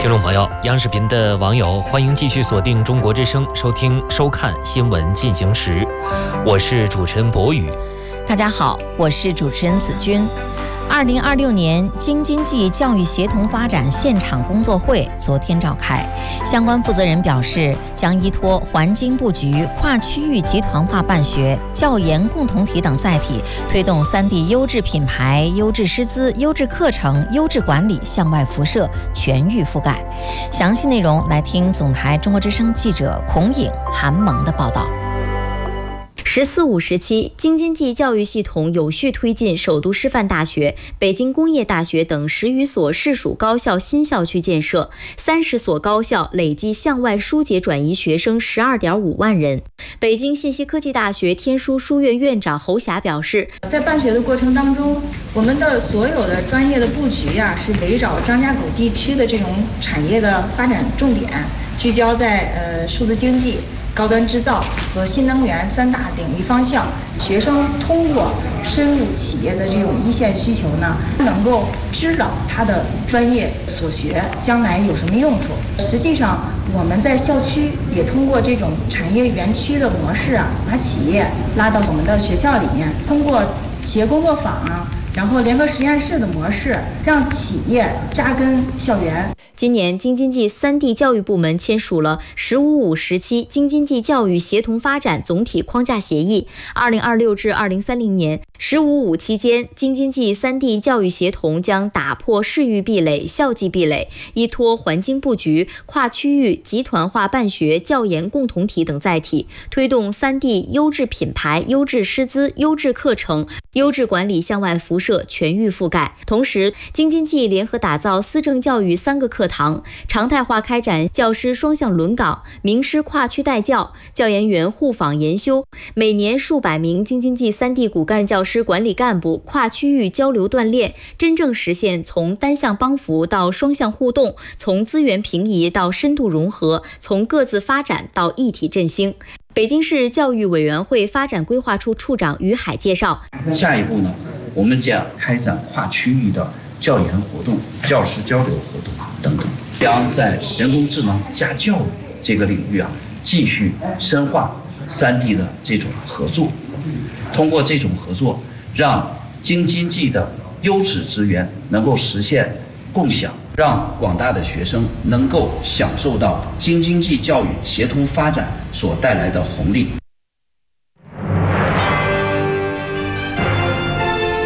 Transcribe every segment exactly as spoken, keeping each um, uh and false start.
听众朋友，央视频的网友，欢迎继续锁定中国之声，收听收看新闻进行时。我是主持人博宇。 大家好，我是主持人子君。二零二六年京津冀教育协同发展现场工作会昨天召开，相关负责人表示，将依托环境布局、跨区域集团化办学、教研共同体等载体，推动三地优质品牌、优质师资、优质课程、优质管理向外辐射，全域覆盖。详细内容来听总台中国之声记者孔颖、韩萌的报道。 十四五时期，京津冀教育系统有序推进首都师范大学、北京工业大学等十余所市属高校新校区建设，三十所高校累计向外疏解转移学生十二点五万人。北京信息科技大学天书书院院长侯霞表示， 在办学的过程当中，我们的所有的专业的布局呀、啊，是围绕张家口地区的这种产业的发展重点，聚焦在呃数字经济、高端制造和新能源三大领域方向。学生通过深入企业的这种一线需求呢，能够知道他的专业所学将来有什么用处。实际上，我们在校区也通过这种产业园区的模式啊，把企业拉到我们的学校里面，通过企业工作坊啊，然后联合实验室的模式，让企业扎根校园。 今年京津冀三地教育部门签署了“十五五”时期京津冀教育协同发展总体框架协议。二零二六至二零三零年，“十五五”期间，京津冀三地教育协同将打破市域壁垒、校际壁垒，依托环境布局、跨区域集团化办学、教研共同体等载体，推动三地优质品牌、优质师资、优质课程、优质管理向外辐射，全域覆盖。同时，京津冀联合打造思政教育三个课堂，常态化开展教师双向轮岗、名师跨区带教、教研员互访研修，每年数百名京津冀三地骨干教师管理干部跨区域交流锻炼，真正实现从单向帮扶到双向互动，从资源平移到深度融合，从各自发展到一体振兴。北京市教育委员会发展规划处处长于海介绍， 下一步呢，我们将开展跨区域的教研活动、教师交流活动等等，将在人工智能加教育这个领域啊，继续深化三地的这种合作。通过这种合作，让京津冀的优质资源能够实现共享，让广大的学生能够享受到京津冀教育协同发展所带来的红利。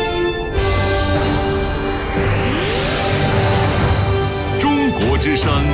中国之声